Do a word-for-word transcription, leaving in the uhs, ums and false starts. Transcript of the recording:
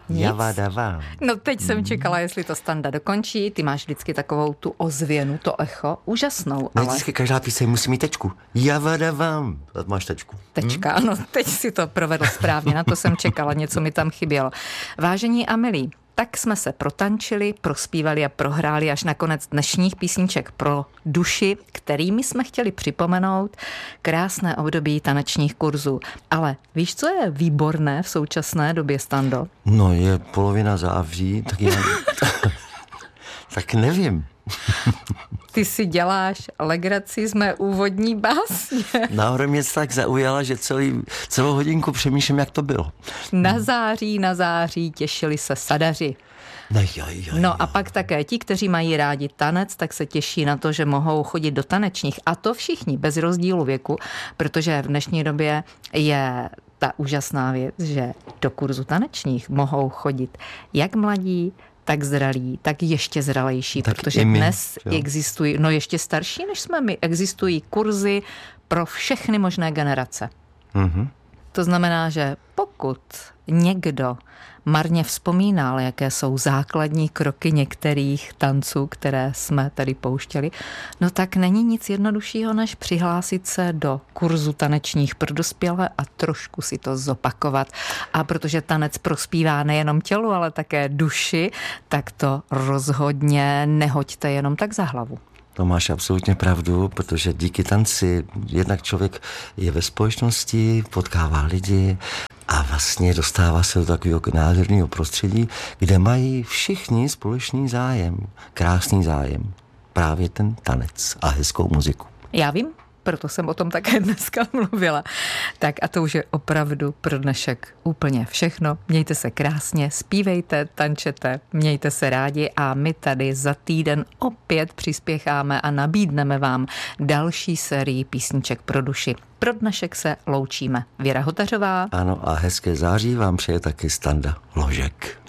Javadava. No teď jsem čekala, jestli to Standa dokončí. Ty máš vždycky takovou tu ozvěnu, to echo. Úžasnou, ale... Vždycky každá píseň musí mít tečku. Javadavám. Máš tečku. Tečka, ano, teď si to provedl správně, na to jsem čekala, něco mi tam chybělo. Vážení a milí, tak jsme se protančili, prospívali a prohráli až nakonec dnešních písniček pro duši, kterými jsme chtěli připomenout krásné období tanečních kurzů. Ale víš, co je výborné v současné době, Stando? No, je polovina září, tak já... tak nevím. Ty si děláš legraci z mé úvodní básně. Náhodou mě tak zaujala, že celý, celou hodinku přemýšlím, jak to bylo. Na září, na září těšili se sadaři. No, jaj, jaj, no a pak také ti, kteří mají rádi tanec, tak se těší na to, že mohou chodit do tanečních. A to všichni, bez rozdílu věku, protože v dnešní době je ta úžasná věc, že do kurzu tanečních mohou chodit jak mladí, tak zralí, tak ještě zralejší, tak protože my, dnes jo. existují, no ještě starší než jsme my, existují kurzy pro všechny možné generace. Mm-hmm. To znamená, že pokud někdo marně vzpomínal, jaké jsou základní kroky některých tanců, které jsme tady pouštěli, no tak není nic jednoduššího, než přihlásit se do kurzu tanečních pro dospělé a trošku si to zopakovat. A protože tanec prospívá nejenom tělu, ale také duši, tak to rozhodně nehoďte jenom tak za hlavu. To máš absolutně pravdu, protože díky tanci jednak člověk je ve společnosti, potkává lidi a vlastně dostává se do takového nádherného prostředí, kde mají všichni společný zájem, krásný zájem, právě ten tanec a hezkou muziku. Já vím, proto jsem o tom také dneska mluvila. Tak a to už je opravdu pro dnešek úplně všechno. Mějte se krásně, zpívejte, tančete, mějte se rádi a my tady za týden opět přispěcháme a nabídneme vám další sérii písniček pro duši. Pro dnešek se loučíme. Věra Hotařová. Ano a hezké září vám přeje taky Standa Ložek.